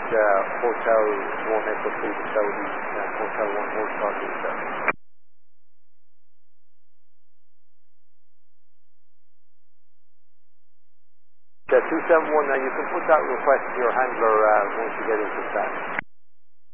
Hotel 1 Echo 3 to Saudi, Hotel 1 hold shortly, sir. The 2719, you can put that request to your handler once you get into that.